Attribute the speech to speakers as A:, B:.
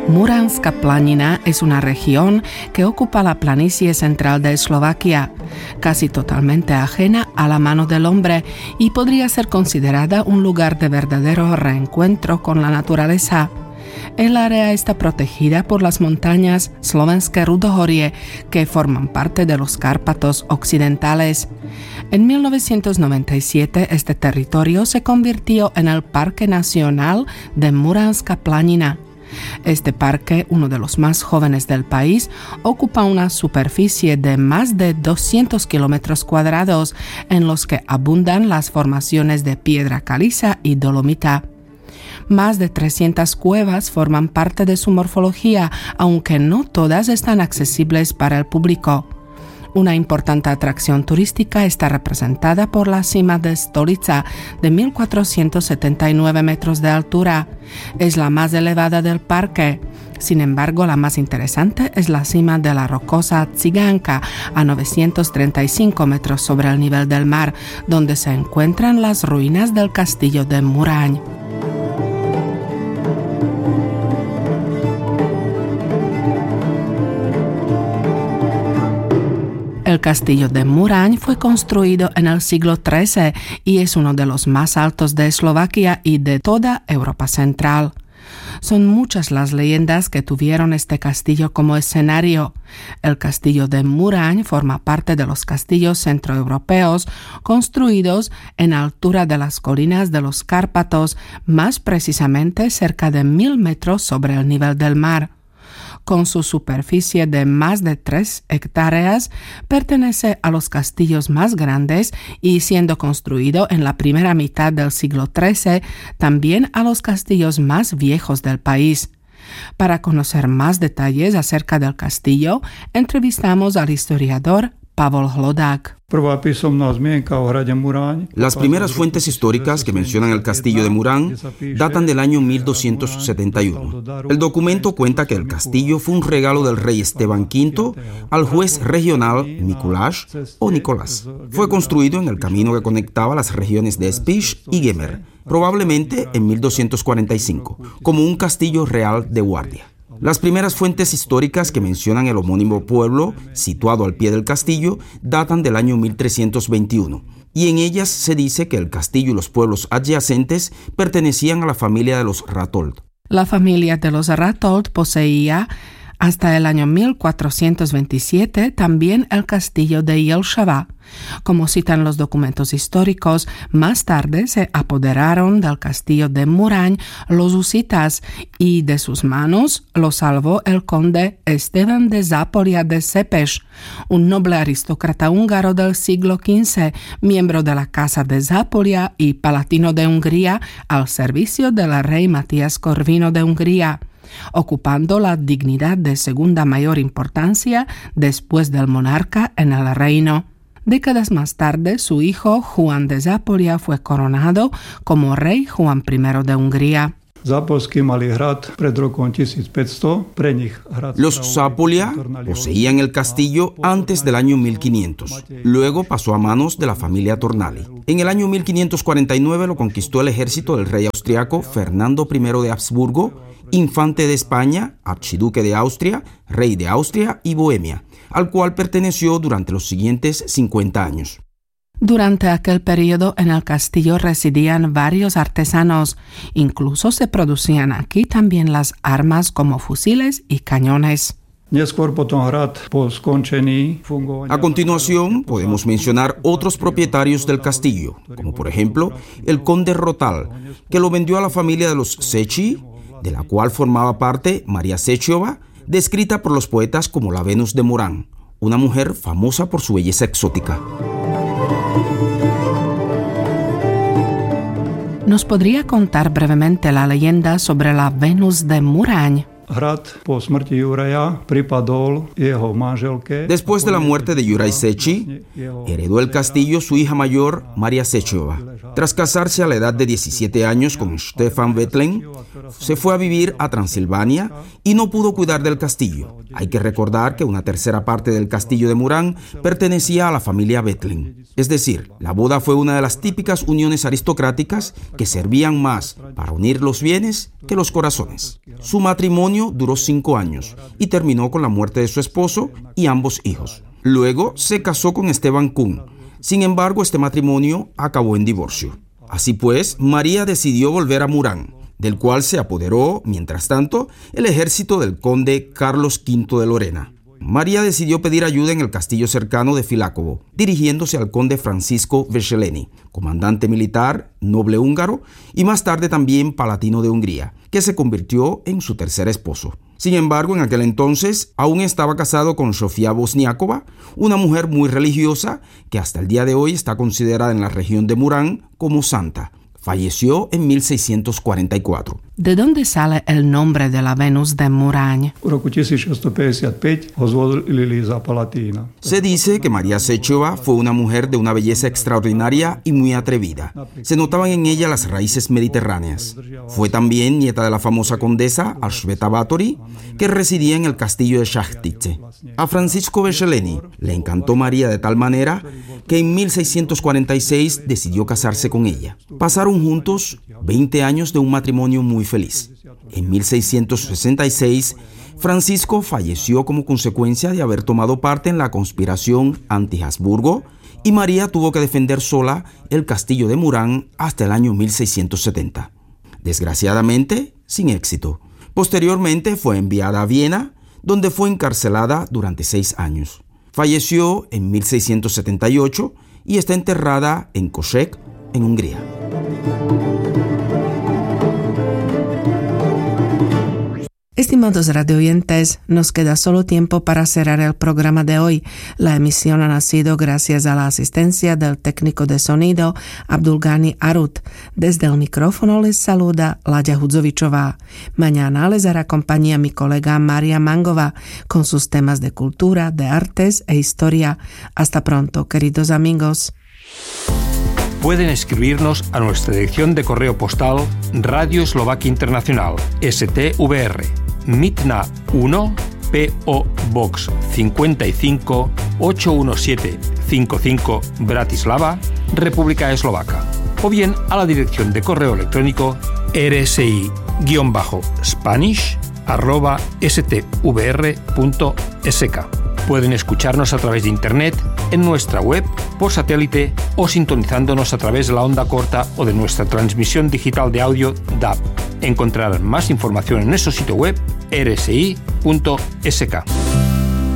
A: Muranská planina es una región que ocupa la planicie central de Eslovaquia, casi totalmente ajena a la mano del hombre y podría ser considerada un lugar de verdadero reencuentro con la naturaleza. El área está protegida por las montañas Slovenské rudohorie, que forman parte de los Cárpatos occidentales. En 1997 este territorio se convirtió en el Parque Nacional de Muranská planina. Este parque, uno de los más jóvenes del país, ocupa una superficie de más de 200 kilómetros cuadrados en los que abundan las formaciones de piedra caliza y dolomita. Más de 300 cuevas forman parte de su morfología, aunque no todas están accesibles para el público. Una importante atracción turística está representada por la cima de Stolica, de 1.479 metros de altura. Es la más elevada del parque. Sin embargo, la más interesante es la cima de la rocosa Ciganka, a 935 metros sobre el nivel del mar, donde se encuentran las ruinas del castillo de Muraň. El castillo de Muraň fue construido en el siglo XIII y es uno de los más altos de Eslovaquia y de toda Europa Central. Son muchas las leyendas que tuvieron este castillo como escenario. El castillo de Muraň forma parte de los castillos centroeuropeos construidos en altura de las colinas de los Cárpatos, más precisamente cerca de 1.000 metros sobre el nivel del mar. Con su superficie de más de 3 hectáreas, pertenece a los castillos más grandes y, siendo construido en la primera mitad del siglo XIII, también a los castillos más viejos del país. Para conocer más detalles acerca del castillo, entrevistamos al historiador Pavol Hlodák.
B: Las primeras fuentes históricas que mencionan el castillo de Muraň datan del año 1271. El documento cuenta que el castillo fue un regalo del rey Esteban V al juez regional Mikuláš o Nicolás. Fue construido en el camino que conectaba las regiones de Spiš y Gemer, probablemente en 1245, como un castillo real de guardia. Las primeras fuentes históricas que mencionan el homónimo pueblo, situado al pie del castillo, datan del año 1321, y en ellas se dice que el castillo y los pueblos adyacentes pertenecían a la familia de los Ratold.
A: La familia de los Ratold poseía hasta el año 1427 también el castillo de Jelšava. Como citan los documentos históricos, más tarde se apoderaron del castillo de Muraň los husitas y de sus manos lo salvó el conde Esteban de Zápolia de Szepes, un noble aristócrata húngaro del siglo XV, miembro de la Casa de Zápolia y palatino de Hungría al servicio del rey Matías Corvino de Hungría, ocupando la dignidad de segunda mayor importancia después del monarca en el reino. Décadas más tarde, su hijo Juan de Zápolia fue coronado como rey Juan I de Hungría.
B: Los Zápolia poseían el castillo antes del año 1500. Luego pasó a manos de la familia Tornali. En el año 1549 lo conquistó el ejército del rey austriaco Fernando I de Habsburgo, infante de España, archiduque de Austria, rey de Austria y Bohemia, al cual perteneció durante los siguientes 50 años.
A: Durante aquel periodo en el castillo residían varios artesanos. Incluso se producían aquí también las armas como fusiles y cañones.
B: A continuación, podemos mencionar otros propietarios del castillo, como por ejemplo el conde Rotal, que lo vendió a la familia de los Secchi, de la cual formaba parte María Sechová, descrita por los poetas como la Venus de Muraň, una mujer famosa por su belleza exótica.
A: ¿Nos podría contar brevemente la leyenda sobre la Venus de Muraň?
B: Después de la muerte de Juraj Secchi, heredó el castillo su hija mayor, María Sechová. Tras casarse a la edad de 17 años con Štefan Vetlen, se fue a vivir a Transilvania y no pudo cuidar del castillo. Hay que recordar que una tercera parte del castillo de Murán pertenecía a la familia Bethlen. Es decir, la boda fue una de las típicas uniones aristocráticas que servían más para unir los bienes que los corazones. Su matrimonio duró 5 años y terminó con la muerte de su esposo y ambos hijos. Luego se casó con Esteban Kun. Sin embargo, este matrimonio acabó en divorcio. Así pues, María decidió volver a Murán, del cual se apoderó, mientras tanto, el ejército del conde Carlos V de Lorena. María decidió pedir ayuda en el castillo cercano de Filákovo, dirigiéndose al conde Francisco Vesceleni, comandante militar, noble húngaro y más tarde también palatino de Hungría, que se convirtió en su tercer esposo. Sin embargo, en aquel entonces aún estaba casado con Sofía Bosniakova, una mujer muy religiosa que hasta el día de hoy está considerada en la región de Murán como santa. Falleció en 1644.
A: ¿De dónde sale el nombre de la Venus de Murán?
B: Se dice que María Sechova fue una mujer de una belleza extraordinaria y muy atrevida. Se notaban en ella las raíces mediterráneas. Fue también nieta de la famosa condesa Alžbeta Báthory, que residía en el castillo de Šachtice. A Francisco Vesceleni le encantó María de tal manera que en 1646 decidió casarse con ella. Pasaron juntos 20 años de un matrimonio muy feliz. En 1666, Francisco falleció como consecuencia de haber tomado parte en la conspiración anti-Habsburgo y María tuvo que defender sola el castillo de Murán hasta el año 1670. Desgraciadamente, sin éxito. Posteriormente fue enviada a Viena, donde fue encarcelada durante 6 años. Falleció en 1678 y está enterrada en Kőszeg, en Hungría.
A: Estimados radioyentes, nos queda solo tiempo para cerrar el programa de hoy. La emisión ha nacido gracias a la asistencia del técnico de sonido Abdulgani Arut. Desde el micrófono les saluda Láďa Hudzovičová. Mañana les hará compañía mi colega María Mangova con sus temas de cultura, de artes e historia. Hasta pronto, queridos amigos.
C: Pueden escribirnos a nuestra dirección de correo postal Radio Eslovaquia Internacional, STVR, Mitna 1, P.O. Box 55 81755 Bratislava, República Eslovaca, o bien a la dirección de correo electrónico rsi-spanish@stvr.sk. Pueden escucharnos a través de internet, en nuestra web, por satélite o sintonizándonos a través de la onda corta o de nuestra transmisión digital de audio DAB. Encontrarán más información en nuestro sitio web rsi.sk.